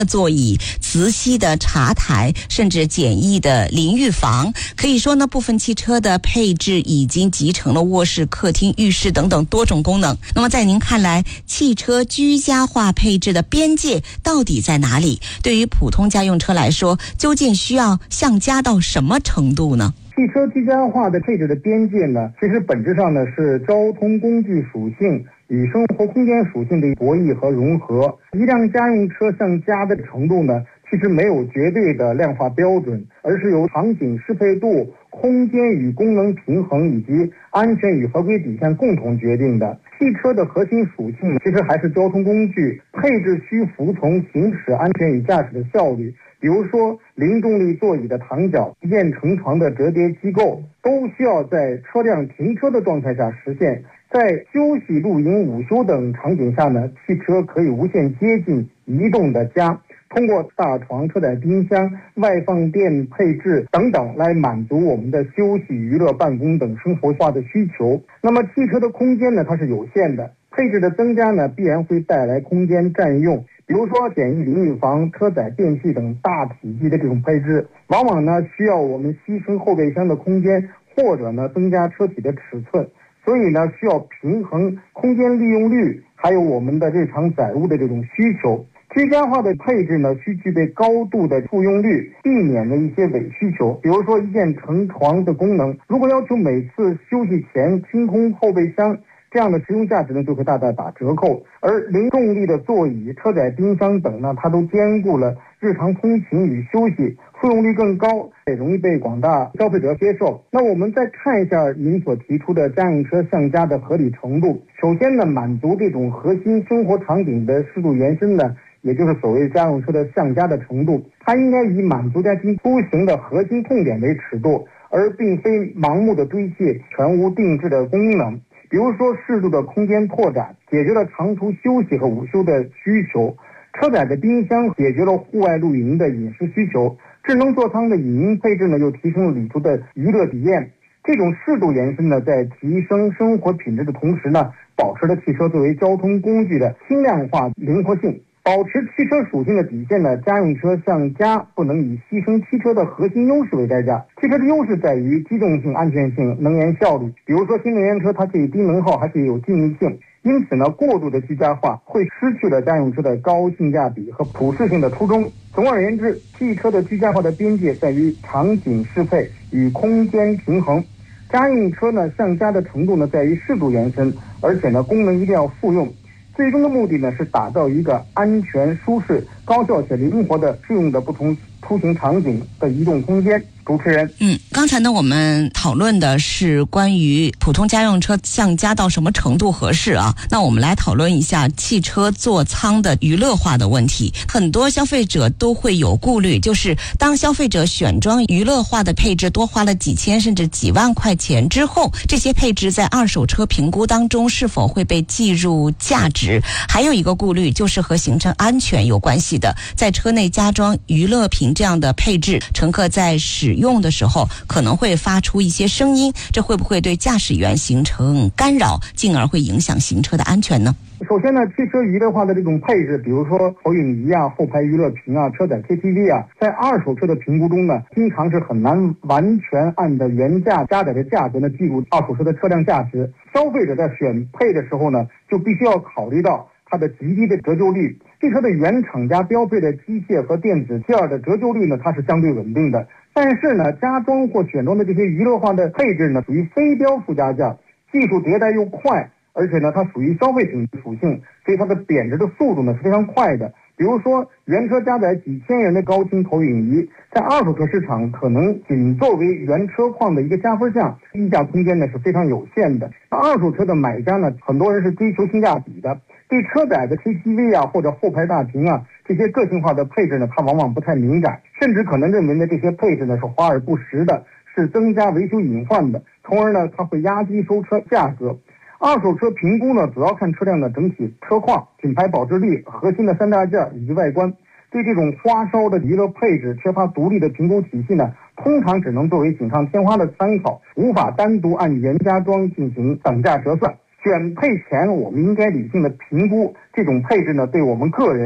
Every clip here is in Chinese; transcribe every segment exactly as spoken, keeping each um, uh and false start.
座椅、磁吸的茶台，甚至简易的淋浴房。可以说呢，部分汽车的配置已经集成了卧室、客厅、浴室等等多种功能。那么在您看来，汽车居家化配置的边界到底在哪里？对于普通家用车来说，究竟需要向家到什么程度呢？ 汽车居家化的配置的边界呢，其实本质上呢是交通工具属性与生活空间属性的博弈和融合。一辆家用车向家的程度呢，其实没有绝对的量化标准，而是由场景适配度、空间与功能平衡以及安全与合规底线共同决定的。汽车的核心属性其实还是交通工具，配置需服从行驶安全与驾驶的效率。比如说零重力座椅的躺脚、一键成床的折叠机构，都需要在车辆停车的状态下实现。在休息、露营、午休等场景下呢，汽车可以无限接近移动的家，通过大床、车载冰箱、外放电配置等等来满足我们的休息、娱乐、办公等生活化的需求。那么汽车的空间呢，它是有限的，配置的增加呢，必然会带来空间占用。比如说简易淋浴房、车载电器等大体积的这种配置，往往呢需要我们牺牲后备箱的空间，或者呢增加车体的尺寸。所以呢，需要平衡空间利用率，还有我们的日常载物的这种需求。居家化的配置呢，需具备高度的复用率，避免了一些伪需求。比如说一键成床的功能，如果要求每次休息前清空后备箱，这样的实用价值呢就会大大打折扣。而零重力的座椅、车载冰箱等呢，它都兼顾了日常通勤与休息，复用率更高，也容易被广大消费者接受。那我们再看一下您所提出的家用车向家的合理程度。首先呢，满足这种核心生活场景的适度延伸呢，也就是所谓家用车的向家的程度，它应该以满足家庭出行的核心痛点为尺度，而并非盲目的堆砌全无定制的功能。比如说适度的空间拓展，解决了长途休息和午休的需求；车载的冰箱解决了户外露营的饮食需求；智能座舱的影音配置呢，又提升了旅途的娱乐体验。这种适度延伸呢，在提升生活品质的同时呢，保持了汽车作为交通工具的轻量化灵活性。保持汽车属性的底线呢，家用车向家不能以牺牲汽车的核心优势为代价。汽车的优势在于机动性、安全性、能源效率。比如说新能源车，它可以低能耗，还可以有静谧性。因此呢，过度的居家化会失去了家用车的高性价比和普适性的初衷。总而言之，汽车的居家化的边界在于场景适配与空间平衡。家用车呢向家的程度呢在于适度延伸，而且呢功能一定要复用。最终的目的呢是打造一个安全、舒适、高效且灵活的适用的不同出行场景的移动空间。主持人， 嗯，刚才呢我们讨论的是关于普通家用车向家到什么程度合适啊？那我们来讨论一下汽车座舱的娱乐化的问题。很多消费者都会有顾虑，就是当消费者选装娱乐化的配置多花了几千甚至几万块钱之后，这些配置在二手车评估当中是否会被计入价值？还有一个顾虑就是和行车安全有关系的，在车内加装娱乐屏这样的配置，乘客在使用的时候可能会发出一些声音，这会不会对驾驶员形成干扰，进而会影响行车的安全呢？ 首先呢，汽车娱乐化的这种配置，比如说投影仪啊、后排娱乐屏啊、车载 K T V 啊，在二手车的评估中呢，经常是很难完全按照原价加载的价格呢计入二手车的车辆价值。消费者在选配的时候呢，就必须要考虑到它的极低的折旧率。汽车的原厂家标配的机械和电子件的折旧率呢，它是相对稳定的。但是呢，加装或选装的这些娱乐化的配置呢，属于非标附加价，技术迭代又快，而且呢，它属于消费品属性，所以它的贬值的速度呢是非常快的。比如说，原车加载几千元的高清投影仪，在二手车市场可能仅作为原车况的一个加分项，溢价空间呢是非常有限的。二手车的买家呢，很多人是追求性价比的，对车载的 K T V 啊或者后排大屏啊这些个性化的配置呢，他往往不太敏感，甚至可能认为呢这些配置呢是华而不实的，是增加维修隐患的，从而呢它会压低收车价格。二手车评估呢，主要看车辆的整体车况、品牌保值率、核心的三大件以及外观。对这种花哨的娱乐配置缺乏独立的评估体系呢，通常只能作为锦上添花的参考，无法单独按原加装进行等价折算。选配前，我们应该理性的评估这种配置呢，对我们个人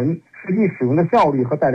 实际使用的效率和带来